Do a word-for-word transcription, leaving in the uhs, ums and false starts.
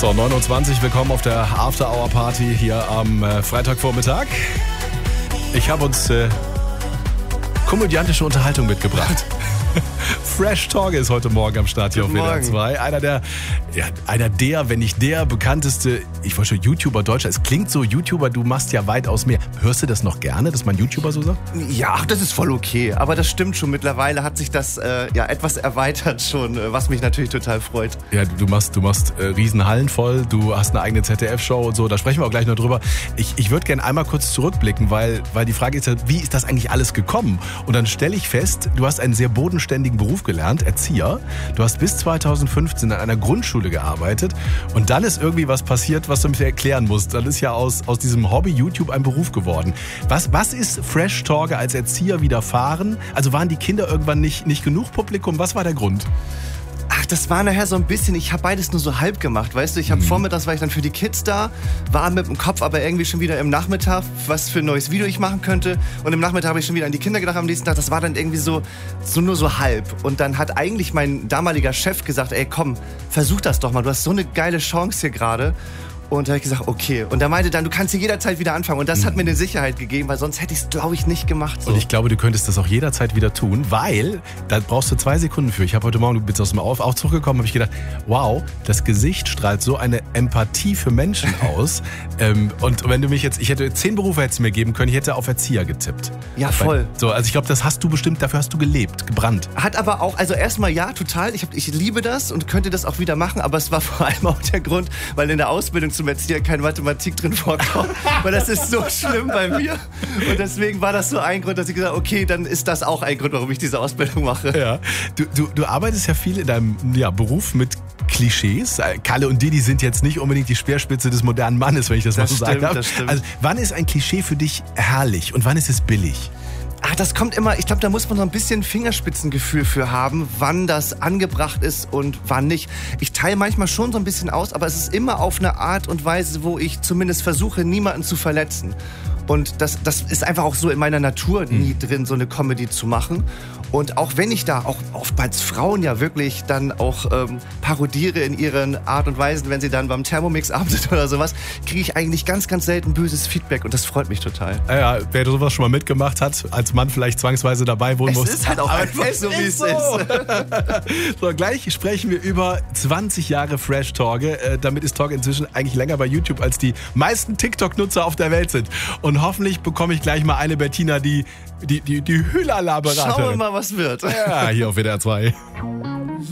So, neun Uhr zwanzig, willkommen auf der After-Hour-Party hier am äh, Freitagvormittag. Ich habe uns äh, komödiantische Unterhaltung mitgebracht. Fresh Torge ist heute Morgen am Start hier Guten auf W D R zwei. Einer der, ja, einer der, wenn nicht der bekannteste, ich wollte schon YouTuber Deutscher. Es klingt so, YouTuber, du machst ja weitaus mehr. Hörst du das noch gerne, dass man YouTuber so sagt? Ja, das ist voll okay. Aber das stimmt schon. Mittlerweile hat sich das äh, ja etwas erweitert schon, was mich natürlich total freut. Ja, du machst, du machst äh, Riesenhallen voll, du hast eine eigene Z D F-Show und so. Da sprechen wir auch gleich noch drüber. Ich, ich würde gerne einmal kurz zurückblicken, weil, weil die Frage ist ja, wie ist das eigentlich alles gekommen? Und dann stelle ich fest, du hast einen sehr bodenständigen Beruf gelernt, Erzieher. Du hast bis zweitausendfünfzehn an einer Grundschule gearbeitet und dann ist irgendwie was passiert, was du mir erklären musst. Dann ist ja aus, aus diesem Hobby YouTube ein Beruf geworden. Was, was ist Fresh Torge als Erzieher widerfahren? Also waren die Kinder irgendwann nicht, nicht genug Publikum? Was war der Grund? Ach, das war nachher so ein bisschen, ich habe beides nur so halb gemacht, weißt du, ich habe mhm. vormittags war ich dann für die Kids da, war mit dem Kopf aber irgendwie schon wieder im Nachmittag, was für ein neues Video ich machen könnte und im Nachmittag habe ich schon wieder an die Kinder gedacht am nächsten Tag, das war dann irgendwie so, so nur so halb und dann hat eigentlich mein damaliger Chef gesagt, ey komm, versuch das doch mal, du hast so eine geile Chance hier gerade. Und da habe ich gesagt, okay. Und er meinte dann, du kannst hier jederzeit wieder anfangen. Und das mhm. hat mir eine Sicherheit gegeben, weil sonst hätte ich es, glaube ich, nicht gemacht. So. Und ich glaube, du könntest das auch jederzeit wieder tun, weil, da brauchst du zwei Sekunden für. Ich habe heute Morgen, du bist aus dem Aufzug gekommen, habe ich gedacht, wow, das Gesicht strahlt so eine Empathie für Menschen aus. ähm, und wenn du mich jetzt, ich hätte zehn Berufe hättest du mir geben können, ich hätte auf Erzieher getippt. Ja, voll. Weil, so, also ich glaube, das hast du bestimmt, dafür hast du gelebt, gebrannt. Hat aber auch, also erstmal ja, total. Ich, hab, ich liebe das und könnte das auch wieder machen, aber es war vor allem auch der Grund, weil in der Ausbildung zum Erzieher kein Mathematik drin vorkommt, weil das ist so schlimm bei mir und deswegen war das so ein Grund, dass ich gesagt habe, okay, dann ist das auch ein Grund, warum ich diese Ausbildung mache. Ja. Du, du, du arbeitest ja viel in deinem ja, Beruf mit Klischees. Kalle und Didi sind jetzt nicht unbedingt die Speerspitze des modernen Mannes, wenn ich das, das mal so sagen darf. Also wann ist ein Klischee für dich herrlich und wann ist es billig? Ach, das kommt immer, ich glaube, da muss man so ein bisschen Fingerspitzengefühl für haben, wann das angebracht ist und wann nicht. Ich teile manchmal schon so ein bisschen aus, aber es ist immer auf eine Art und Weise, wo ich zumindest versuche, niemanden zu verletzen. Und das, das ist einfach auch so in meiner Natur nie drin, so eine Comedy zu machen. Und auch wenn ich da auch oftmals Frauen ja wirklich dann auch ähm, parodiere in ihren Art und Weisen, wenn sie dann beim Thermomix-Abend sind oder sowas, kriege ich eigentlich ganz, ganz selten böses Feedback und das freut mich total. Ja, wer sowas schon mal mitgemacht hat, als Mann vielleicht zwangsweise dabei wohnen muss. Es ist halt auch einfach so, wie es so. ist. So, gleich sprechen wir über zwanzig Jahre Fresh Torge. Äh, damit ist Torge inzwischen eigentlich länger bei YouTube, als die meisten TikTok-Nutzer auf der Welt sind. Und hoffentlich bekomme ich gleich mal eine Bettina, die die, die, die Hülala-Beraterin. Schauen wir mal, was wird. Ja, hier auf W D R zwei.